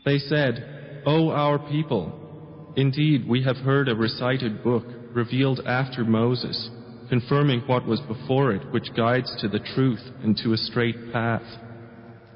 They said, O our people, indeed we have heard a recited book revealed after Moses, confirming what was before it, which guides to the truth and to a straight path.